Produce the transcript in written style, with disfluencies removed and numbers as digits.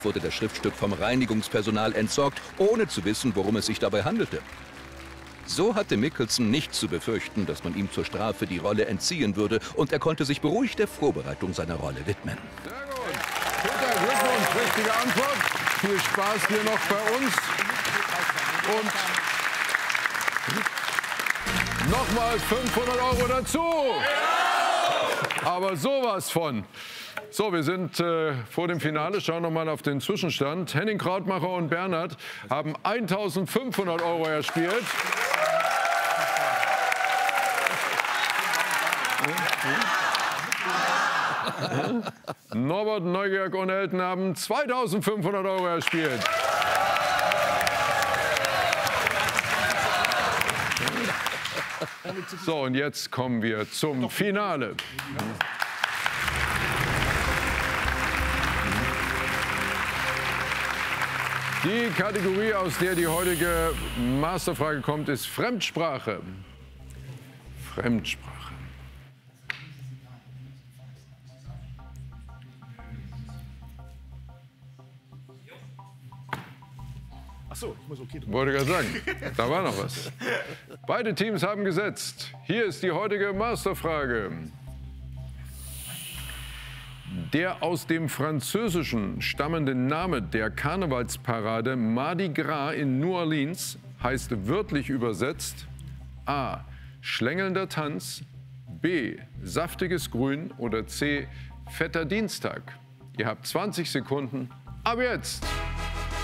wurde das Schriftstück vom Reinigungspersonal entsorgt, ohne zu wissen, worum es sich dabei handelte. So hatte Mickelson nicht zu befürchten, dass man ihm zur Strafe die Rolle entziehen würde, und er konnte sich beruhigt der Vorbereitung seiner Rolle widmen. Sehr gut. Peter, Glückwunsch, richtige Antwort. Viel Spaß hier noch bei uns. Und nochmal 500 € dazu. Aber sowas von. So, wir sind vor dem Finale. Schauen noch mal auf den Zwischenstand. Henning Krautmacher und Bernhard haben 1.500 € erspielt. Norbert, Neugeorg und Elton haben 2.500 € erspielt. So, und jetzt kommen wir zum Finale. Die Kategorie, aus der die heutige Masterfrage kommt, ist Fremdsprache. Fremdsprache. Achso, ich muss okay drücken. Wollte gerade sagen, da war noch was. Beide Teams haben gesetzt. Hier ist die heutige Masterfrage. Der aus dem Französischen stammende Name der Karnevalsparade Mardi Gras in New Orleans heißt wörtlich übersetzt A. Schlängelnder Tanz, B. Saftiges Grün oder C. Fetter Dienstag. Ihr habt 20 Sekunden. Ab jetzt!